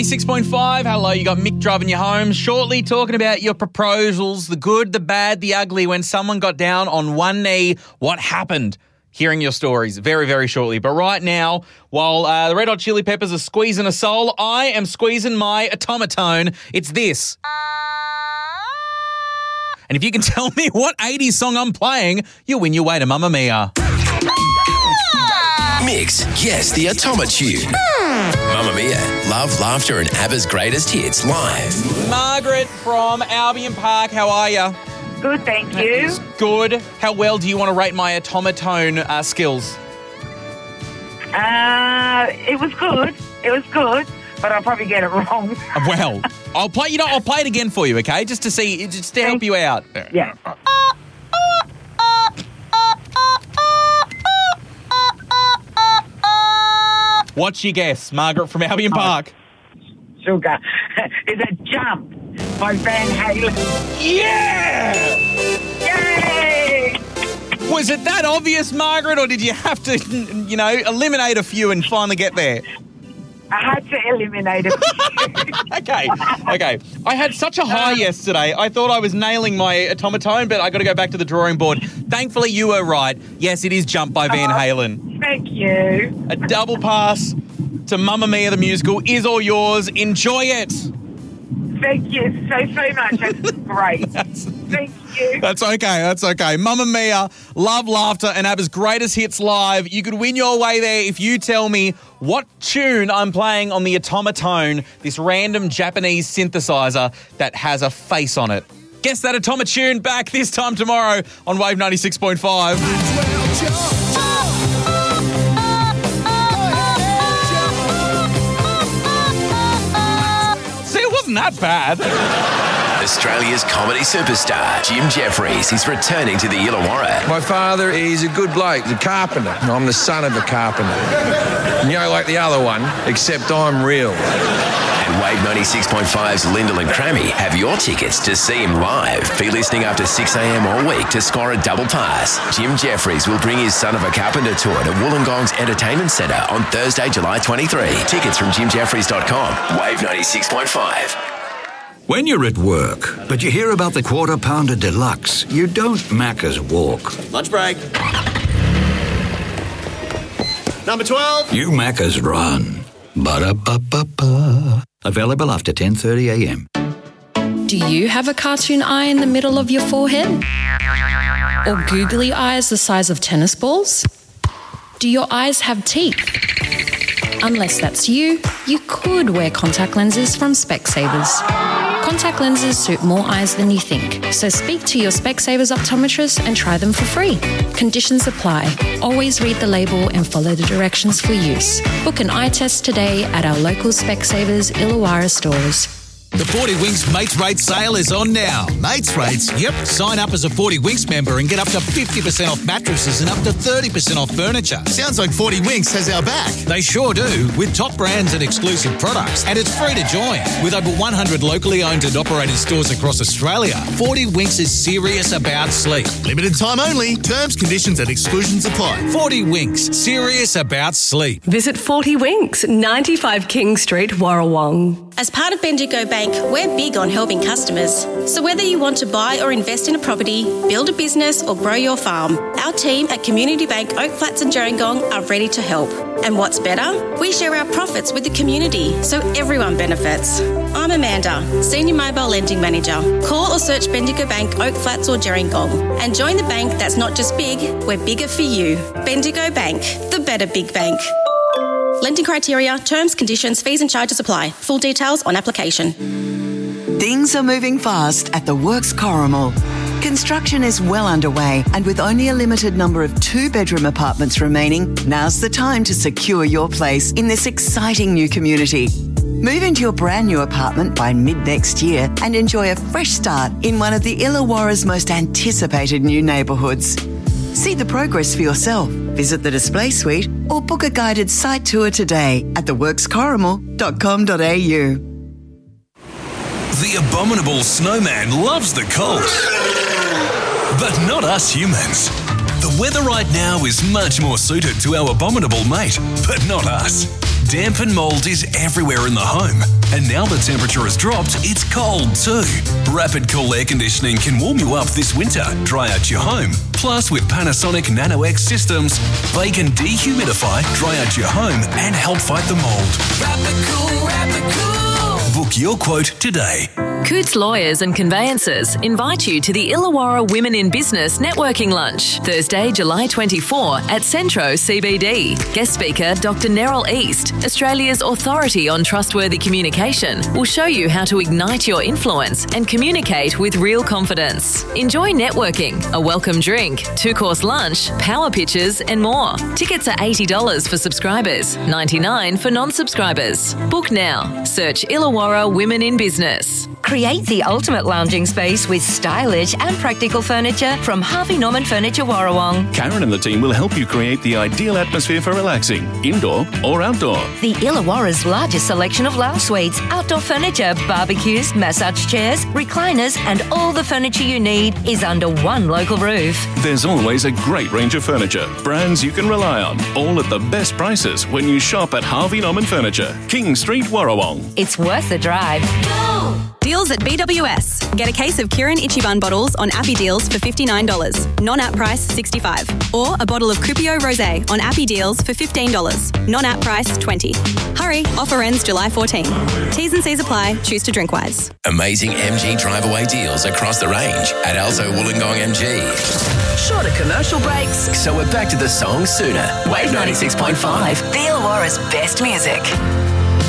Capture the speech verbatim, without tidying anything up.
six point five, hello, you got Mick driving you home. Shortly talking about your proposals, the good, the bad, the ugly, when someone got down on one knee, what happened? Hearing your stories very, very shortly. But right now, while uh, the Red Hot Chili Peppers are squeezing a soul, I am squeezing my automaton. It's this. And if you can tell me what eighties song I'm playing, you'll win your way to Mamma Mia. Mix, yes, the Automatune. Mamma Mia, love, laughter and ABBA's greatest hits live. Margaret from Albion Park, how are you? Good, thank you. Good. How well do you want to rate my automaton uh, skills? Uh, it was good. It was good, but I'll probably get it wrong. Well, I'll play. You know, I'll play it again for you, okay? Just to see, just to help you out. Yeah. What's your guess, Margaret from Albion Park? Sugar. It's a Jump by Van Halen. Yeah! Yay! Was it that obvious, Margaret, or did you have to, you know, eliminate a few and finally get there? I had to eliminate it. okay, okay. I had such a high yesterday. I thought I was nailing my automaton, but I got to go back to the drawing board. Thankfully, you were right. Yes, it is Jump by Van Halen. Thank you. A double pass to Mamma Mia the musical is all yours. Enjoy it. Thank you so, so much. That's great. That's, Thank you. That's okay. That's okay. Mamma Mia, love, laughter, and ABBA's greatest hits live. You could win your way there if you tell me what tune I'm playing on the automaton, this random Japanese synthesizer that has a face on it. Guess that automatune back this time tomorrow on Wave ninety-six point five. Not bad. Australia's comedy superstar, Jim Jeffries, is returning to the Illawarra. My father is a good bloke, he's a carpenter. I'm the son of a carpenter. You know, like the other one, except I'm real. And Wave ninety-six point five's Lyndall and Crammy have your tickets to see him live. Be listening after six a.m. all week to score a double pass. Jim Jeffries will bring his Son of a Carpenter tour to Wollongong's Entertainment Centre on Thursday, July twenty-third. Tickets from jim jeffries dot com. Wave ninety-six point five. When you're at work, but you hear about the Quarter Pounder Deluxe, you don't Macca's walk. Lunch break. Number twelve. You Macca's run. Ba-da-ba-ba-ba. Available after ten thirty a.m. Do you have a cartoon eye in the middle of your forehead? Or googly eyes the size of tennis balls? Do your eyes have teeth? Unless that's you, you could wear contact lenses from Specsavers. Contact lenses suit more eyes than you think, so speak to your Specsavers optometrist and try them for free. Conditions apply. Always read the label and follow the directions for use. Book an eye test today at our local Specsavers Illawarra stores. The forty Winks Mates Rates sale is on now. Mates Rates? Yep. Sign up as a forty Winks member and get up to fifty percent off mattresses and up to thirty percent off furniture. Sounds like forty Winks has our back. They sure do, with top brands and exclusive products. And it's free to join. With over one hundred locally owned and operated stores across Australia, forty Winks is serious about sleep. Limited time only. Terms, conditions and exclusions apply. forty Winks, serious about sleep. Visit forty Winks, ninety-five King Street, Warrawong. As part of Bendigo Bank, we're big on helping customers. So whether you want to buy or invest in a property, build a business or grow your farm, our team at Community Bank Oak Flats and Gerringong are ready to help. And what's better? We share our profits with the community, so everyone benefits. I'm Amanda, Senior Mobile Lending Manager. Call or search Bendigo Bank Oak Flats or Gerringong and join the bank that's not just big, we're bigger for you. Bendigo Bank, the better big bank. Lending criteria, terms, conditions, fees and charges apply. Full details on application. Things are moving fast at the Works Corrimal. Construction is well underway, and with only a limited number of two-bedroom apartments remaining, now's the time to secure your place in this exciting new community. Move into your brand new apartment by mid-next year and enjoy a fresh start in one of the Illawarra's most anticipated new neighbourhoods. See the progress for yourself. Visit the display suite or book a guided site tour today at the works corrimal dot com dot a u. The abominable snowman loves the cold, but not us humans. The weather right now is much more suited to our abominable mate, but not us. Damp and mould is everywhere in the home. And now the temperature has dropped, it's cold too. Rapid Cool Air Conditioning can warm you up this winter, dry out your home. Plus, with Panasonic Nano X systems, they can dehumidify, dry out your home and help fight the mould. Rapid Cool, Rapid Cool. Book your quote today. Coots Lawyers and Conveyancers invite you to the Illawarra Women in Business Networking Lunch, Thursday, July twenty-fourth at Centro C B D. Guest speaker Doctor Neryl East, Australia's authority on trustworthy communication, will show you how to ignite your influence and communicate with real confidence. Enjoy networking, a welcome drink, two-course lunch, power pitches and more. Tickets are eighty dollars for subscribers, ninety-nine dollars for non-subscribers. Book now. Search Illawarra Women in Business. Create the ultimate lounging space with stylish and practical furniture from Harvey Norman Furniture Warrawong. Karen and the team will help you create the ideal atmosphere for relaxing, indoor or outdoor. The Illawarra's largest selection of lounge suites, outdoor furniture, barbecues, massage chairs, recliners and all the furniture you need is under one local roof. There's always a great range of furniture, brands you can rely on, all at the best prices when you shop at Harvey Norman Furniture, King Street, Warrawong. It's worth the drive. Go! Deals at B W S. Get a case of Kirin Ichiban bottles on Appy Deals for fifty-nine dollars. Non-app price sixty-five dollars. Or a bottle of Cupio Rosé on Appy Deals for fifteen dollars. Non-app price twenty dollars. Hurry, offer ends July fourteenth. T's and C's apply. Choose to drink wise. Amazing M G drive-away deals across the range at Alzo Wollongong M G. Shorter commercial breaks. So we're back to the song sooner. Wave ninety-six point five. The Illawarra's best music.